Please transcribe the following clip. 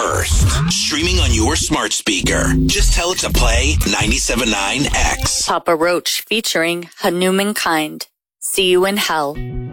first. Streaming on your smart speaker. Just tell it to play 97.9 X. Papa Roach featuring Hanuman Kind. See You in Hell.